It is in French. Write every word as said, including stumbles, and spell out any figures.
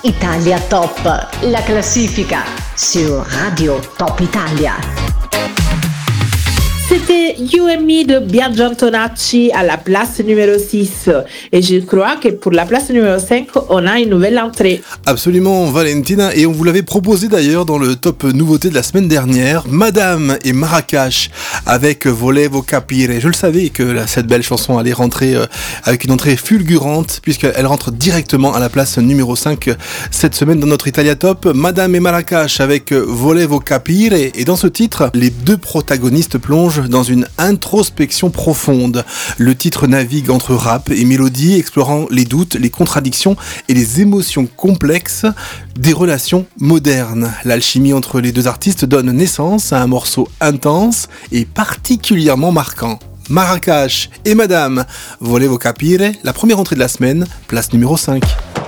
Italia Top, la classifica sur Radio Top Italia. C'était You and Me de Biagio Antonacci à la place numéro six. Et je crois que pour la place numéro cinq, on a une nouvelle entrée. Absolument, Valentina. Et on vous l'avait proposé d'ailleurs dans le top nouveauté de la semaine dernière. Madame et Marrakech avec Volevo Capire. Je le savais que la, cette belle chanson allait rentrer euh, avec une entrée fulgurante puisqu'elle rentre directement à la place numéro cinq cette semaine dans notre Italia Top. Madame et Marrakech avec Volevo Capire. Et dans ce titre, les deux protagonistes plongent dans une introspection profonde. Le titre navigue entre rap et mélodie, explorant les doutes, les contradictions et les émotions complexes des relations modernes. L'alchimie entre les deux artistes donne naissance à un morceau intense et particulièrement marquant. Marrakech et Madame, Volevo Capire, la première entrée de la semaine, place numéro cinq.